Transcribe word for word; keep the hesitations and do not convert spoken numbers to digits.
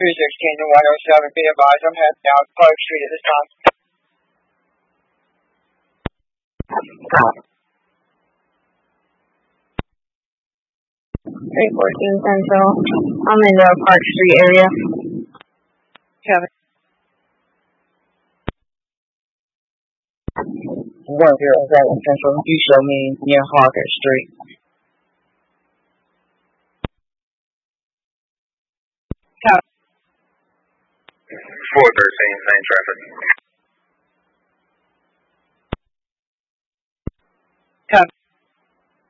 three sixteen to one oh seven, be advised, I'm heading down Clark Street at this time. three fourteen Central. I'm in the Park Street area. Kevin. one zero seven Central. You show me near Harker Street. Kevin. four thirteen, same traffic. Kevin.